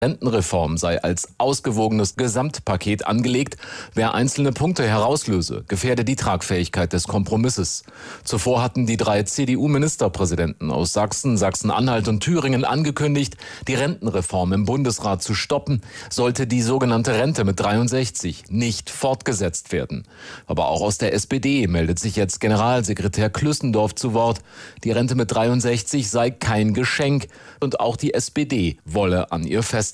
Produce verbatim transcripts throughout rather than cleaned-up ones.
Rentenreform sei als ausgewogenes Gesamtpaket angelegt. Wer einzelne Punkte herauslöse, gefährde die Tragfähigkeit des Kompromisses. Zuvor hatten die drei C D U-Ministerpräsidenten aus Sachsen, Sachsen-Anhalt und Thüringen angekündigt, die Rentenreform im Bundesrat zu stoppen, sollte die sogenannte Rente mit dreiundsechzig nicht fortgesetzt werden. Aber auch aus der S P D meldet sich jetzt Generalsekretär Klüssendorf zu Wort. Die Rente mit dreiundsechzig sei kein Geschenk und auch die S P D wolle an ihr festhalten.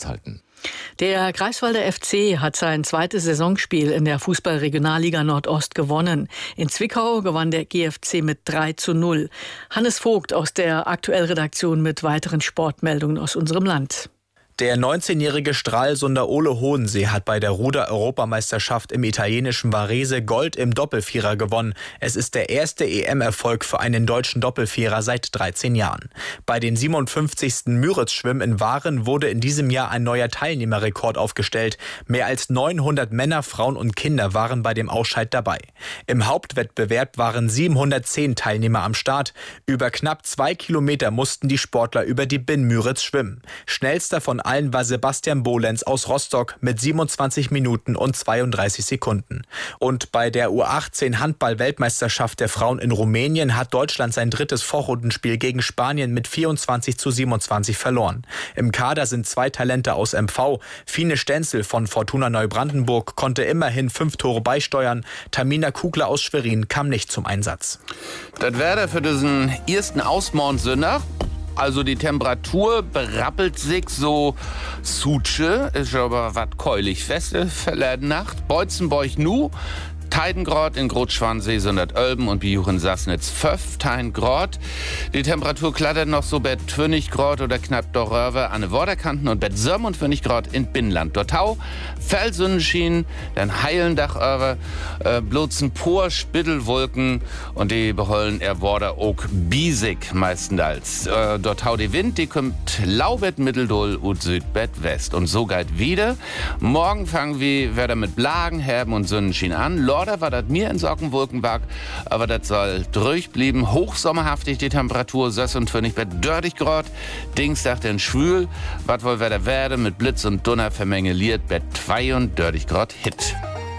Der Greifswalder F C hat sein zweites Saisonspiel in der Fußball-Regionalliga Nordost gewonnen. In Zwickau gewann der G F C mit drei zu null. Hannes Vogt aus der Aktuell-Redaktion mit weiteren Sportmeldungen aus unserem Land. Der neunzehnjährige Stralsunder Ole Hohensee hat bei der Ruder-Europameisterschaft im italienischen Varese Gold im Doppelvierer gewonnen. Es ist der erste E M-Erfolg für einen deutschen Doppelvierer seit dreizehn Jahren. Bei den siebenundfünfzigsten Müritz-Schwimmen in Waren wurde in diesem Jahr ein neuer Teilnehmerrekord aufgestellt. Mehr als neunhundert Männer, Frauen und Kinder waren bei dem Ausscheid dabei. Im Hauptwettbewerb waren siebenhundertzehn Teilnehmer am Start. Über knapp zwei Kilometer mussten die Sportler über die Binnen Müritz schwimmen. Schnellster von allen war Sebastian Bolenz aus Rostock mit siebenundzwanzig Minuten und zweiunddreißig Sekunden. Und bei der U achtzehn Handball-Weltmeisterschaft der Frauen in Rumänien hat Deutschland sein drittes Vorrundenspiel gegen Spanien mit vierundzwanzig zu siebenundzwanzig verloren. Im Kader sind zwei Talente aus M V. Fine Stenzel von Fortuna Neubrandenburg konnte immerhin fünf Tore beisteuern. Tamina Kugler aus Schwerin kam nicht zum Einsatz. Das wäre für diesen ersten Ausmordsünder. Also die Temperatur berappelt sich so Sutsche, ist aber was keulig feste verleden Nacht. Beutzenbeuch nu, Teidengrad in Grotschwansee hundertölben und Biuchen Sassnitz fünfzehn Grad. Die Temperatur klattert noch so bei zwanzig Grad oder knapp Doröver an den Waterkanten und bei siebenundfünfzig Grad in Binnenland. Dortau, Fellsonnenschien, dann Heilendach über, äh, bloßen Por, Spittelwolken und die behollen er Worder auch biesig meistenteils. Äh, Dortau die Wind, die kommt Laubett, Mitteldoll und Südbett West. Und so geht wieder. Morgen fangen wir wieder mit Blagen, Herben und Sonnenschien an. Lorder war das mir in Sockenwolkenberg, aber das soll durchblieben. Hochsommerhaftig die Temperatur, sechsundfünfzig bei dreißig Grad. Dienstag den Schwül, was wohl wieder werde mit Blitz und Donner vermengeliert bei zweiunddreißig Grad Hit.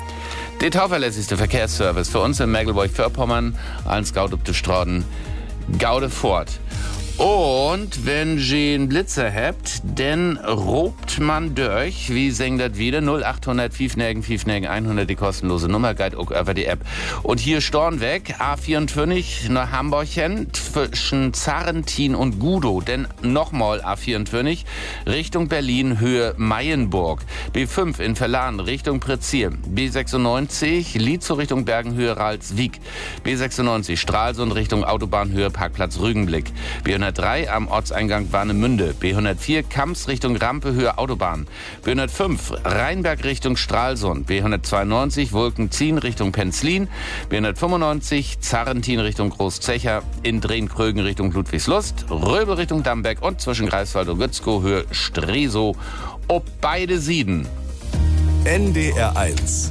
Der zuverlässigste Verkehrsservice für uns in Mecklenburg-Vorpommern, als Gaud auf die Straßen, Gaude fort. Und wenn ihr einen Blitzer habt, dann robt man durch, wie singt das wieder, null achthundert fünfundneunzig fünfundneunzig hundert, die kostenlose Nummer, geht auch über die App. Und hier Stornweg, A vierundzwanzig nach Hamburg hin, zwischen Zarentin und Gudow, denn nochmal A vierundzwanzig, Richtung Berlin, Höhe Mayenburg. B fünf in Verlan, Richtung Prezier. B sechsundneunzig, Lietzow Richtung Bergenhöhe, Ralswiek. B sechsundneunzig, Stralsund Richtung Autobahnhöhe, Parkplatz Rügenblick. B hundertdrei am Orteingang Warnemünde. B hundertvier Kamps Richtung Rampe Höhe Autobahn. B hundertfünf Rheinberg Richtung Stralsund. B hundertzweiundneunzig Wolkenzien Richtung Penzlin. B hundertfünfundneunzig Zarentin Richtung Großzecher. In Drehn-Krögen Richtung Ludwigslust. Röbel Richtung Damberg und zwischen Greifswald und Gützkow Höhe Stresow. Ob beide Sieden. N D R eins.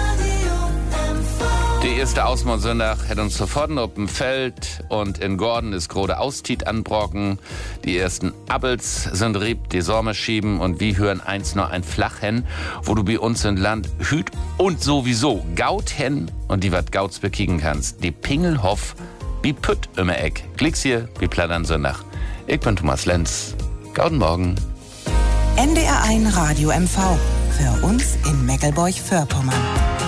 Der erste Ausmordsonntag hat uns sofort auf dem Feld und in Gordon ist grode Austiet anbrocken. Die ersten Appels sind rieb, die Sommer schieben und wie hören eins noch ein Flachhen, wo du bei uns im Land hüt und sowieso Gaut hen und die wat Gauts bekicken kannst. Die Pingelhoff, wie Pütt immer Eck. Klicks hier, wie Plattern Sonntag. Ich bin Thomas Lenz. Gauden Morgen. N D R eins Radio M V. Für uns in Mecklenburg-Vorpommern.